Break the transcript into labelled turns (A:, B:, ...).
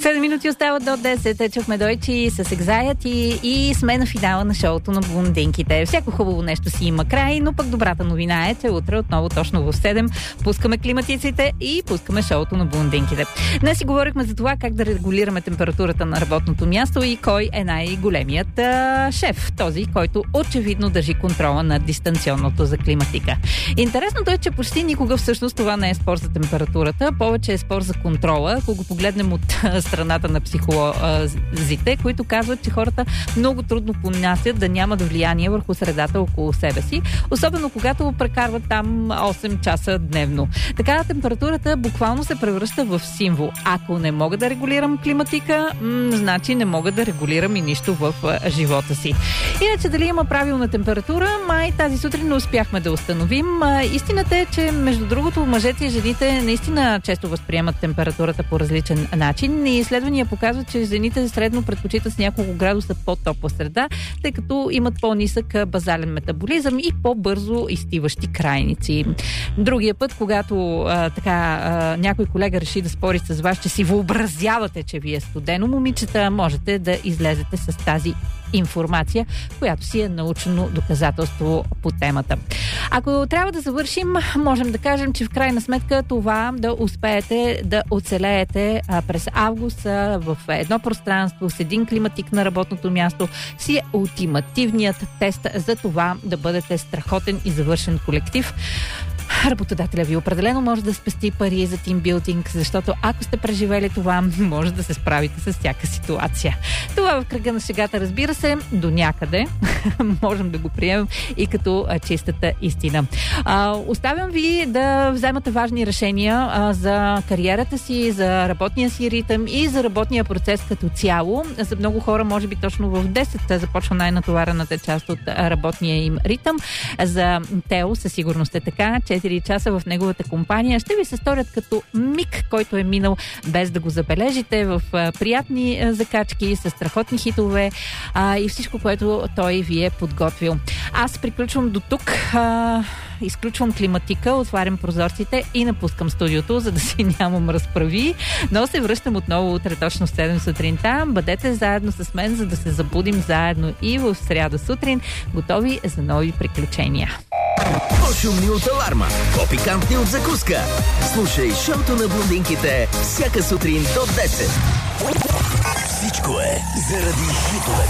A: 7 минути остават до 10. Чухме Дойчи с Anxiety и сме на финала на шоуто на блондинките. Всяко хубаво нещо си има край, но пък добрата новина е, че утре отново точно в 7 пускаме климатиците и пускаме шоуто на блондинките. Днес си говорихме за това как да регулираме температурата на работното място и кой е най-големият шеф. Този, който очевидно държи контрола на дистанционното за климатика. Интересното е, че почти никога всъщност това не е спор за температурата, повече е спор за контрола, ако го погледнем от страната на психолозите, които казват, че хората много трудно понасят да нямат влияние върху средата около себе си, особено когато прекарват там 8 часа дневно. Така температурата буквално се превръща в символ. Ако не мога да регулирам климатика, значи не мога да регулирам и нищо в живота си. Иначе дали има правилна температура, май тази сутрин не успяхме да установим. Истината е, че между другото мъжете и жените наистина често възприемат температурата по различен начин и изследвания показват, че жените средно предпочитат с няколко градуса по-топла среда, тъй като имат по-нисък базален метаболизъм и по-бързо изтиващи крайници. Другия път, когато някой колега реши да спори с вас, че си въобразявате, че ви е студено, момичета, можете да излезете с тази информация, която си е научно доказателство по темата. Ако трябва да завършим, можем да кажем, че в крайна сметка това да успеете да оцелеете през август в едно пространство с един климатик на работното място си е ултимативният тест за това да бъдете страхотен и завършен колектив. Работодателя ви определено може да спести пари за тимбилдинг, защото ако сте преживели това, може да се справите с всяка ситуация. Това в кръга на шегата, разбира се, до някъде можем да го приемем и като чистата истина. Оставям ви да вземате важни решения за кариерата си, за работния си ритъм и за работния процес като цяло. За много хора, може би точно в 10 започва най-натоварената част от работния им ритъм. За Тео със сигурност е така. 4 часа в неговата компания ще ви се сторят като миг, който е минал без да го забележите, в приятни закачки, с страхотни хитове и всичко, което той ви е подготвил. Аз приключвам до тук. Изключвам климатика, отварям прозорците и напускам студиото, за да си нямам разправи, но се връщам отново утре точно в 7 сутринта. Бъдете заедно с мен, за да се забудим заедно и в сряда сутрин, готови за нови приключения.
B: По-шумни от аларма, по-пикантни от закуска. Слушай шоуто на блондинките всяка сутрин до 10. Всичко е заради хитове.